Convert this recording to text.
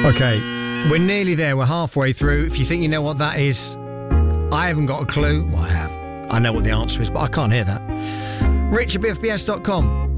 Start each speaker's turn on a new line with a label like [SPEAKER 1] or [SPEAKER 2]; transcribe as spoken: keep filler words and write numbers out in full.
[SPEAKER 1] Okay, we're nearly there. We're halfway through. If you think you know what that is, I haven't got a clue. Well, I have. I know what the answer is, but I can't hear that. Rich at b f b s dot com.